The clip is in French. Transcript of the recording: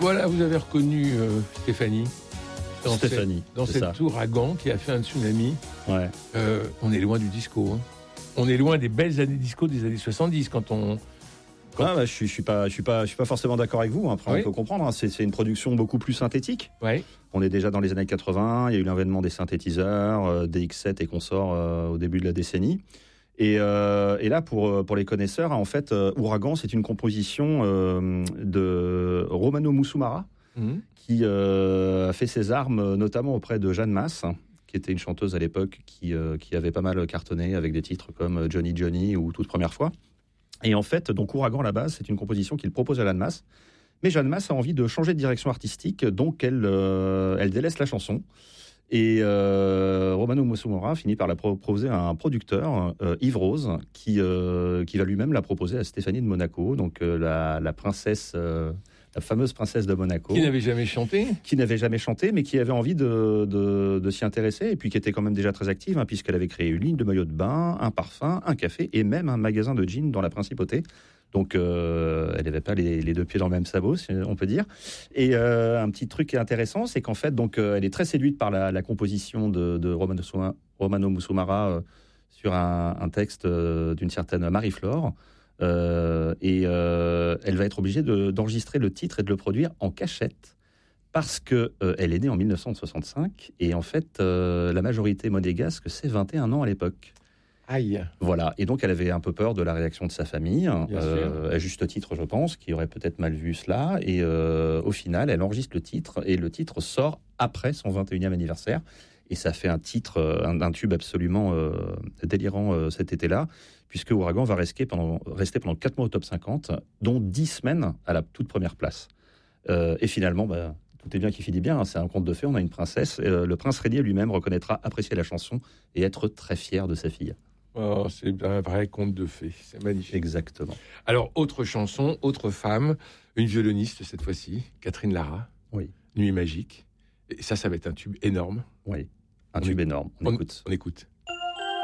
Voilà, vous avez reconnu Stéphanie. Dans cette tour à Gand qui a fait un tsunami. Ouais. On est loin du disco. Hein. On est loin des belles années disco des années 70 je suis pas forcément d'accord avec vous. Après, on peut comprendre. Hein, c'est une production beaucoup plus synthétique. Ouais. On est déjà dans les années 80. Il y a eu l'avènement des synthétiseurs, DX7 et consorts au début de la décennie. Et là, pour les connaisseurs, en fait, Ouragan, c'est une composition de Romano Musumara, qui a fait ses armes notamment auprès de Jeanne Masse, qui était une chanteuse à l'époque qui avait pas mal cartonné avec des titres comme Johnny Johnny ou Toute première fois. Et en fait, donc Ouragan à la base, c'est une composition qu'il propose à Jeanne Masse. Mais Jeanne Masse a envie de changer de direction artistique, donc elle délaisse la chanson. Et Romano Musumara finit par la proposer à un producteur, Yves Rose, qui va lui-même la proposer à Stéphanie de Monaco, donc la princesse, la fameuse princesse de Monaco. Qui n'avait jamais chanté. Qui n'avait jamais chanté, mais qui avait envie de s'y intéresser, et puis qui était quand même déjà très active, hein, puisqu'elle avait créé une ligne de maillots de bain, un parfum, un café, et même un magasin de jeans dans la principauté. Donc, elle n'avait pas les deux pieds dans le même sabot, si on peut dire. Et un petit truc intéressant, c'est qu'en fait, donc, elle est très séduite par la composition de Romano Musumara sur un texte d'une certaine Marie-Flore. Et elle va être obligée d'enregistrer le titre et de le produire en cachette parce qu'elle est née en 1965 et en fait, la majorité monégasque, c'est 21 ans à l'époque. Aïe. Voilà, et donc elle avait un peu peur de la réaction de sa famille, à juste titre je pense, qui aurait peut-être mal vu cela, et au final elle enregistre le titre, et le titre sort après son 21e anniversaire, et ça fait un titre, un tube absolument délirant cet été-là, puisque Ouragan va rester pendant 4 mois au top 50, dont 10 semaines à la toute première place. Et finalement, tout est bien qui finit bien, hein, c'est un conte de fées, on a une princesse, le prince Régnier lui-même reconnaîtra apprécier la chanson et être très fier de sa fille. Oh, c'est un vrai conte de fées, c'est magnifique. Exactement. Alors, autre chanson, autre femme, une violoniste cette fois-ci, Catherine Lara. Oui. Nuit magique. Et ça va être un tube énorme. Oui, un tube énorme. On écoute. On écoute.